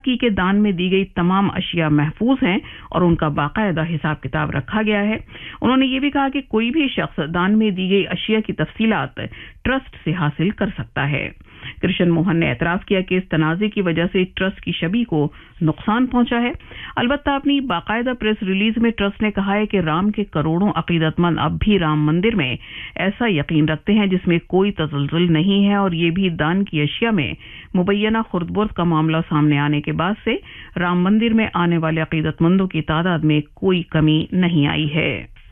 کے दान में दी गई तमाम अशिया महफूज हैं और उनका बाकायदा हिसाब किताब रखा गया है। उन्होंने ये भी कहा कि कोई भी शख्स दान में दी गई अशिया की तफसीलात ट्रस्ट से हासिल कर सकता है। कृष्ण मोहन ने एतराज किया कि इस तनाज़े की वजह से ट्रस्ट की छवि को नुकसान पहुंचा है। अलबत्ता अपनी बाकायदा प्रेस रिलीज में ट्रस्ट ने कहा है कि राम के करोड़ों अकीदतमंद अब भी राम मंदिर में ऐसा यकीन रखते हैं जिसमें कोई तसलजुल नहीं है, और ये भी दान की अशिया में मुबैना खुर्द-बुर्द का मामला सामने आने के बाद से राम मंदिर में आने वाले अकीदतमंदों की तादाद में कोई कमी नहीं आई है।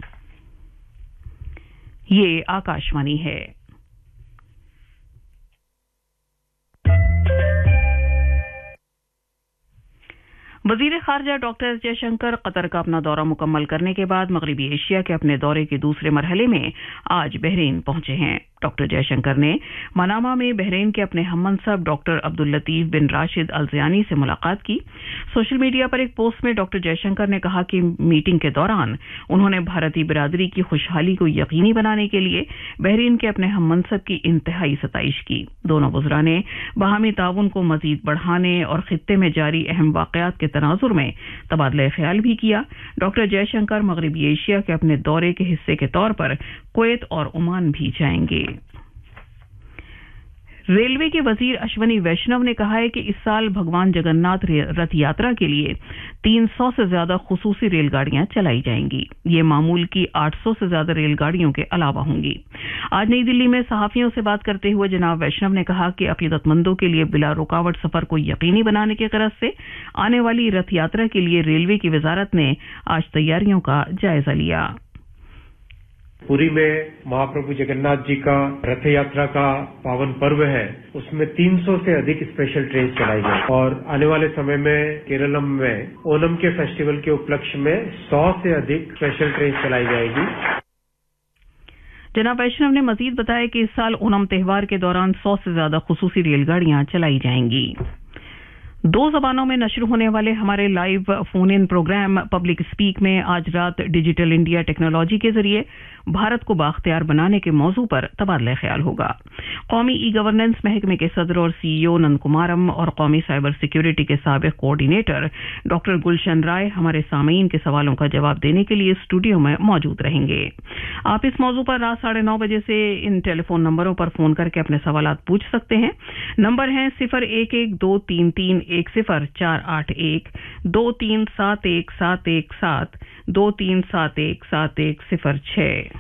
ये आकाशवाणी है। वजीर खारजा डॉक्टर जयशंकर कतर का अपना दौरा मुकम्मल करने के बाद मगरबी एशिया के अपने दौरे के दूसरे मरहले में आज बहरीन पहुंचे हैं। डॉक्टर जयशंकर ने मनामा में बहरीन के अपने हममनसब डॉक्टर अब्दुल लतीफ बिन राशिद अल ज़यानी से मुलाकात की। सोशल मीडिया पर एक पोस्ट में डॉक्टर जयशंकर ने कहा कि मीटिंग के दौरान उन्होंने भारतीय बिरादरी की खुशहाली को यकीनी बनाने के लिए बहरीन के अपने हममनसब की इंतहाई सताइश की। दोनों वज़रा ने बाहमी ताउन को मजीद बढ़ाने और खित्ते में जारी अहम वाक़यात के तनाजुर में तबादला ख्याल भी किया। डॉक्टर जयशंकर मगरबी एशिया के अपने दौरे के हिस्से के तौर पर कुवैत और ओमान भी जाएंगे। रेलवे के वजीर अश्वनी वैष्णव ने कहा है कि इस साल भगवान जगन्नाथ रथ यात्रा के लिए 300 से ज्यादा खुसूसी रेलगाड़ियां चलाई जाएंगी। ये मामूल की 800 से ज्यादा रेलगाड़ियों के अलावा होंगी। आज नई दिल्ली में सहाफियों से बात करते हुए जनाब वैष्णव ने कहा कि अकीदतमंदों के लिए बिला रुकावट सफर को यकीनी बनाने के गरज से आने वाली रथ यात्रा के लिए रेलवे की वजारत ने आज तैयारियों का जायजा लिया। पुरी में महाप्रभु जगन्नाथ जी का रथ यात्रा का पावन पर्व है, उसमें 300 से अधिक स्पेशल ट्रेन चलाई गई और आने वाले समय में केरलम में ओनम के फेस्टिवल के उपलक्ष्य में 100 से अधिक स्पेशल ट्रेन चलाई जाएगी। जनाब वैष्णव ने मजीद बताया कि इस साल ओनम त्योहार के दौरान 100 से ज्यादा खुसूसी रेलगाड़ियां चलाई जाएंगी। 2 ज़बानों में नश्र होने वाले हमारे live phone in programme public speak में आज रात डिजिटल इंडिया टेक्नोलॉजी के जरिए भारत को बाख्तियार बनाने के मौजू पर तबादला ख्याल होगा। कौमी ई गवर्नेंस महकमे के सदर और सीईओ नंद कुमारम और कौमी साइबर सिक्योरिटी के साबिक कोऑर्डिनेटर डॉक्टर गुलशन राय हमारे सामीन के सवालों का जवाब देने के लिए स्टूडियो में मौजूद रहेंगे। आप इस मौजू पर रात 9:30 बजे से इन टेलीफोन नंबरों पर फोन करके अपने सवालात पूछ सकते हैं। नंबर हैं 0112331048 23717117 23717106।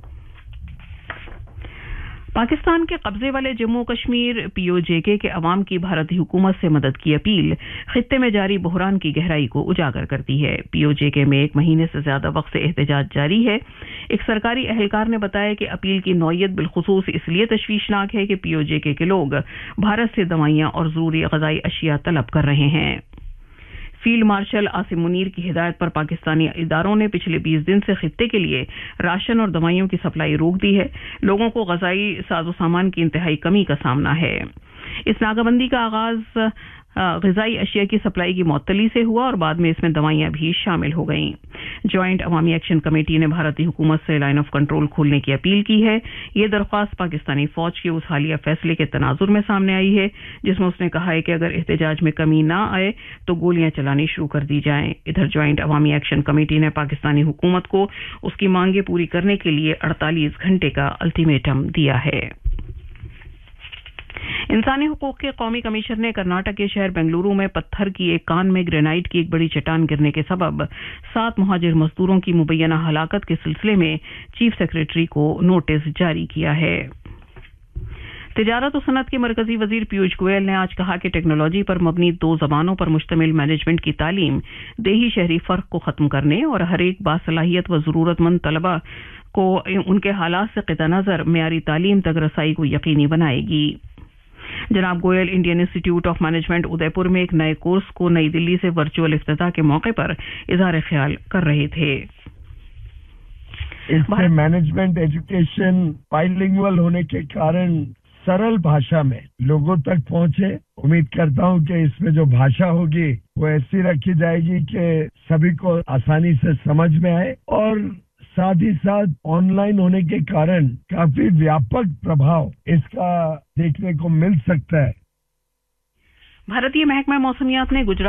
पाकिस्तान के कब्जे वाले जम्मू कश्मीर पीओजेके के अवाम की भारतीय हुकूमत से मदद की अपील खित्ते में जारी बहरान की गहराई को उजागर करती है। पीओजेके में 1 महीने से ज्यादा वक्त से एहतजाज जारी है। एक सरकारी एहलकार ने बताया कि अपील की नौयत बिलखुसूस इसलिए तशवीशनाक है कि पीओजेके के लोग भारत से दवाइयां और जरूरी ग़िज़ाई अशिया तलब कर रहे हैं। फील्ड मार्शल आसिम मुनीर की हिदायत पर पाकिस्तानी इदारों ने पिछले 20 दिन से खित्ते के लिए राशन और दवाइयों की सप्लाई रोक दी है। लोगों को ग़िज़ाई साजो सामान की इंतहाई कमी का सामना है। इस नाकाबंदी का आगाज ग़िज़ाई अशिया की सप्लाई की मुअत्तली से हुआ और बाद में इसमें दवाइयां भी शामिल हो गईं। जॉइंट अवामी एक्शन कमेटी ने भारतीय हुकूमत से लाइन ऑफ कंट्रोल खोलने की अपील की है। ये दरख्वास्त पाकिस्तानी फौज के उस हालिया फैसले के तनाजुर में सामने आई है जिसमें उसने कहा है कि अगर एहतजाज में कमी ना आए तो गोलियां चलानी शुरू कर दी जाएं। इधर जॉइंट अवामी एक्शन कमेटी ने पाकिस्तानी हुकूमत को उसकी मांगे पूरी करने के लिए 48 घंटे का अल्टीमेटम दिया है। इंसानी हुकूक के कौमी कमीशनर ने कर्नाटक के शहर बेंगलुरु में पत्थर की एक कान में ग्रेनाइट की एक बड़ी चट्टान गिरने के सबब 7 मुहाजिर मजदूरों की मुबैना हलाकत के सिलसिले में चीफ सेक्रेटरी को नोटिस जारी किया है। तिजारत और सनत के मरकजी वजीर पीयूष गोयल ने आज कहा कि टेक्नोलॉजी पर मबनी 2 ज़बानों पर मुश्तमिल मैनेजमेंट की तालीम देही शहरी फर्क को खत्म करने और हर एक बासलाहियत व ज़रूरतमंद तलबा को उनके हालात से क़िता नज़र मेयारी तालीम तक रसाई को यकीनी बनाएगी। जनाब Goyal Indian institute of management Udaipur में एक नए कोर्स को नई दिल्ली से वर्चुअल इफ्तिताह के मौके पर इज़हार ख्याल कर रहे थे। इससे मैनेजमेंट एजुकेशन बाइलिंगुअल होने के कारण सरल भाषा में लोगों तक पहुंचे। उम्मीद करता हूं कि इसमें जो भाषा होगी वो ऐसी रखी जाएगी कि सभी को आसानी से समझ में आए और साथ ही साथ ऑनलाइन होने के कारण काफी व्यापक प्रभाव इसका देखने को मिल सकता है। भारतीय महकमा मौसमियात ने गुजरात